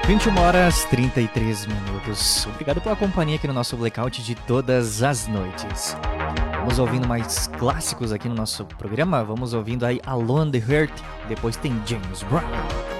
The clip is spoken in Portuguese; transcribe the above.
21 horas 33 minutos. Obrigado pela companhia aqui no nosso blackout de todas as noites. Vamos ouvindo mais clássicos aqui no nosso programa. Vamos ouvindo aí Alone the Heart. Depois tem James Brown.